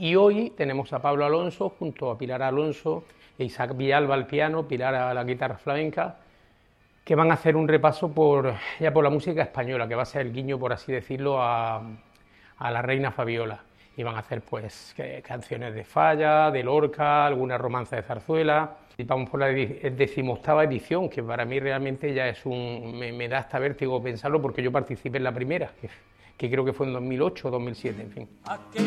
Y hoy tenemos a Pablo Alonso junto a Pilar Alonso e Isaac Villalba al piano, Pilar a la guitarra flamenca, que van a hacer un repaso por la música española, que va a ser el guiño, por así decirlo, a la reina Fabiola. Y van a hacer pues canciones de Falla, de Lorca, alguna romanza de zarzuela. Y vamos por la 18ª edición, que para mí realmente ya es me da hasta vértigo pensarlo, porque yo participé en la primera, que creo que fue en 2008 o 2007, en fin.